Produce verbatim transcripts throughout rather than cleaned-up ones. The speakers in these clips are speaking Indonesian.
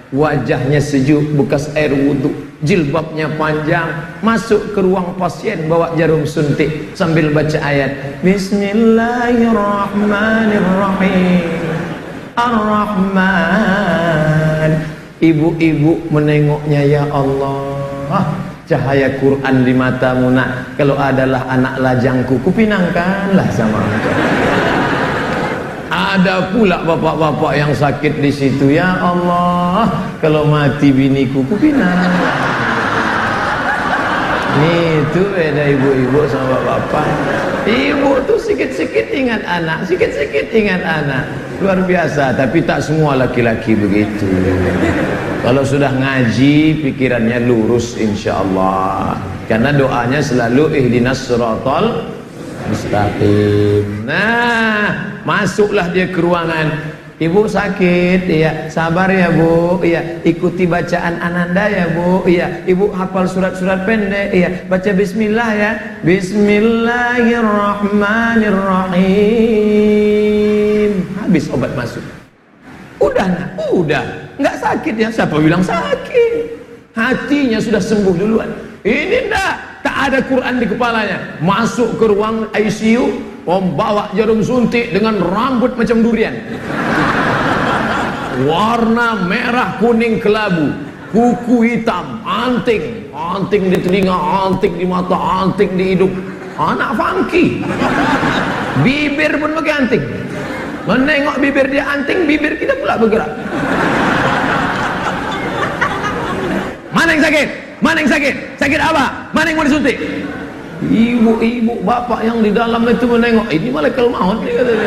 wajahnya sejuk bekas air wudhu, jilbabnya panjang, masuk ke ruang pasien bawa jarum suntik sambil baca ayat Bismillahirrahmanirrahim Ar-Rahman. Ibu-ibu menengoknya, ya Allah, cahaya Quran di matamu nak. Kalau adalah anak lajangku, kupinangkanlah sama engkau. Ada pula bapak-bapak yang sakit di situ, ya Allah, kalau mati biniku, kupinang. Nih itu beda ibu-ibu sama bapak. Ibu tuh sikit-sikit ingat anak, sikit-sikit ingat anak. Luar biasa, tapi tak semua laki-laki begitu. Kalau sudah ngaji, pikirannya lurus insya Allah. Karena doanya selalu ihdinas siratal mustaqim. Nah, masuklah dia ke ruangan. Ibu sakit, iya, sabar ya Bu, iya, ikuti bacaan Ananda ya Bu, iya, Ibu hafal surat-surat pendek, iya, baca bismillah ya, Bismillahirrahmanirrahim. Habis obat masuk. Udah nak, udah, nggak sakit ya, siapa bilang sakit? Hatinya sudah sembuh duluan. Ini enggak, tak ada Quran di kepalanya. Masuk ke ruang I C U, membawa jarum suntik dengan rambut macam durian, warna merah kuning kelabu, kuku hitam, anting, anting di telinga, anting di mata, anting di hidung, anak funky. Bibir pun pakai anting. Menengok bibir dia anting, bibir kita pula bergerak. Mana yang sakit? Mana yang sakit? Sakit apa? Mana yang mau disuntik? Ibu-ibu bapak yang di dalam itu menengok, ini malaikat maut nih katanya.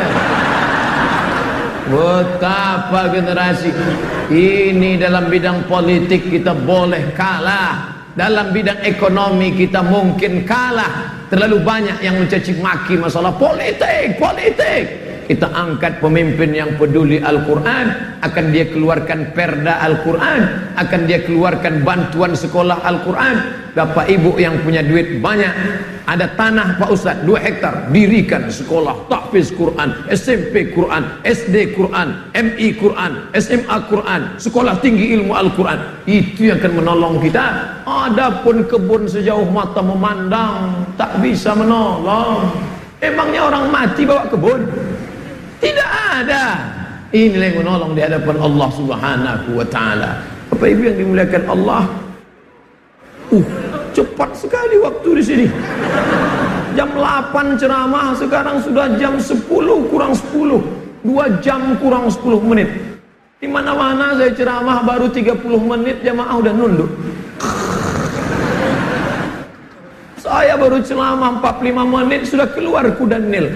Betapa generasi ini dalam bidang politik kita boleh kalah, dalam bidang ekonomi kita mungkin kalah. Terlalu banyak yang mencaci maki masalah politik, politik. Kita angkat pemimpin yang peduli Al-Quran, akan dia keluarkan perda Al-Quran, akan dia keluarkan bantuan sekolah Al-Quran. Bapak ibu yang punya duit banyak, ada tanah Pak Ustadz dua hektar, dirikan sekolah tahfiz Quran, S M P Quran, S D Quran, M I Quran, S M A Quran, sekolah tinggi ilmu Al-Quran. Itu yang akan menolong kita. Adapun kebun sejauh mata memandang tak bisa menolong. Emangnya orang mati bawa kebun? Tidak ada. Inilah yang menolong di hadapan Allah Subhanahu wa taala. Bapak Ibu yang dimuliakan Allah. Uh, cepat sekali waktu di sini. Jam delapan ceramah, sekarang sudah jam sepuluh kurang sepuluh. dua jam kurang sepuluh menit. Di mana-mana saya ceramah baru tiga puluh menit jamaah udah nunduk. Saya baru ceramah empat puluh lima menit sudah keluar kuda Nil.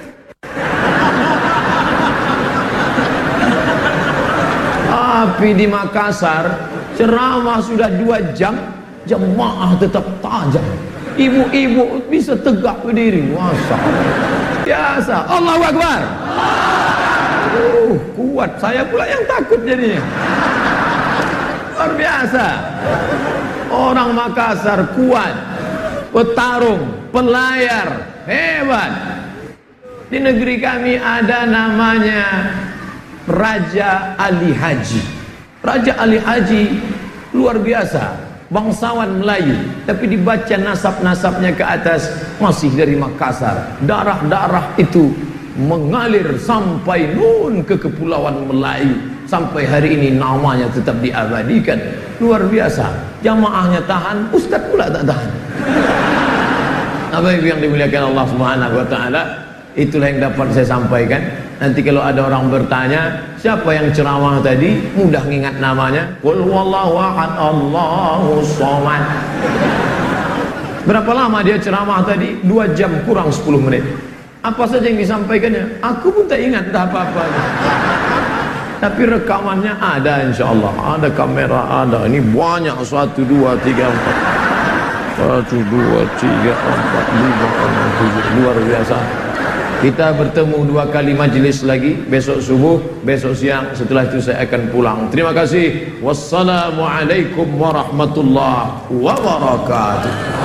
Tapi di Makassar ceramah sudah dua jam, jemaah tetap tajam. Ibu-ibu bisa tegak berdiri. Masya Allah. Biasa. Allahu Akbar. Uh, kuat. Saya pula yang takut jadinya. Luar biasa. Orang Makassar kuat, petarung, pelayar, hebat. Di negeri kami ada namanya Raja Ali Haji. Raja Ali Haji luar biasa, bangsawan Melayu, tapi dibaca nasab-nasabnya ke atas masih dari Makassar. Darah-darah itu mengalir sampai nun ke kepulauan Melayu. Sampai hari ini namanya tetap diabadikan. Luar biasa. Jamaahnya tahan, ustaz pula tak tahan. Apa yang dimuliakan Allah Subhanahu wa taala, itulah yang dapat saya sampaikan. Nanti kalau ada orang bertanya, siapa yang ceramah tadi? Mudah ngingat namanya. Qul huwallahu ahad, Allahus somad. Berapa lama dia ceramah tadi? Dua jam kurang sepuluh menit. Apa saja yang disampaikannya? Aku pun tak ingat dah apa-apa. Tapi rekamannya ada insyaallah. Ada kamera, ada. Ini banyak. Satu, dua, tiga, empat. Satu, dua, tiga, empat, lima, enam, tujuh. Luar biasa. Kita bertemu dua kali majelis lagi, besok subuh, besok siang, setelah itu saya akan pulang. Terima kasih. Wassalamualaikum warahmatullahi wabarakatuh.